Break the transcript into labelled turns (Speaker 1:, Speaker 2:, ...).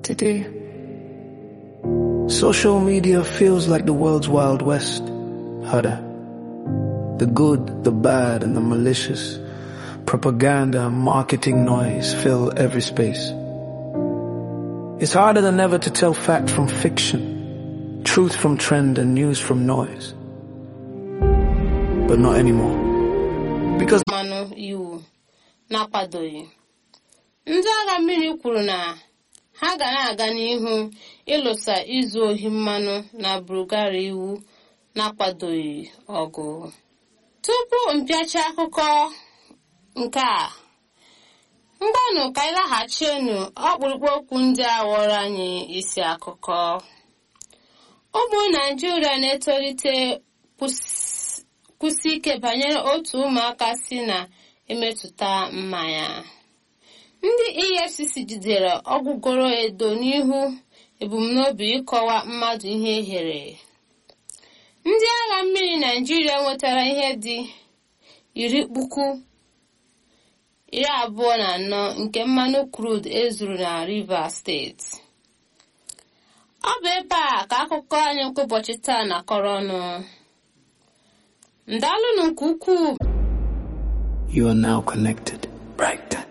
Speaker 1: Today, social media feels like the world's Wild West. Harder. The good, the bad, and the malicious. Propaganda and marketing noise fill every space. It's harder than ever to tell fact from fiction, truth from trend, and news from noise. But not anymore. Because
Speaker 2: mmanụ iwu na-akwadoghị. Ndị agha mmiri kwuru na ha ga na-aga n'ihu ịlụsa izu ohi mmanụ na Bulgaria iwu na-akwadoghị ọgụ. Tupu mpịacha akụkọ nke a, mgbanụ ka ịlaghachienu ọkpụrụkpụ okwu ndị a ghọrọ anyị isi akụkọ. Ụmụ Naịjirịa na-etolite kwụsị ike banyere otu ụmụaka si na-emetụta mmanya. Ndị EFCC jidere ọgwụgoro edo n'ihu ebumnobi ịkọwa mmadụ ihe ehere. Ndị agha mmiri Naịjirịa nwetara ihe dị 24,000 nke mmanụ crude ezuru na Rivers steeti. Ọ bụ ebe a ka akụkọ anyị nke ụbọchị taa na-akọrọ ọnụ. Ndalụnụ nke ukwuu.
Speaker 1: You are now connected. Right.